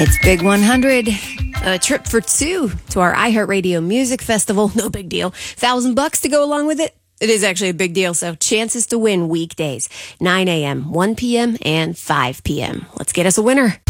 It's Big 100. A trip for two to our iHeartRadio Music Festival. No big deal. $1,000 to go along with it. It is actually a big deal. So chances to win weekdays, 9 a.m., 1 p.m., and 5 p.m. Let's get us a winner.